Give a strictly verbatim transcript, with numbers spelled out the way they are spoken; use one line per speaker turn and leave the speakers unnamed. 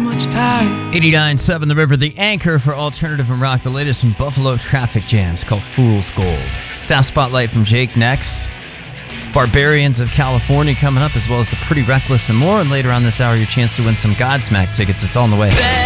much time.
eighty-nine point seven The River, the anchor for alternative and rock. The latest from Buffalo Traffic Jams called Fool's Gold. Staff Spotlight from Jake next. Barbarians of California coming up, as well as the Pretty Reckless and more. And later on this hour, your chance to win some Godsmack tickets. It's all on the way.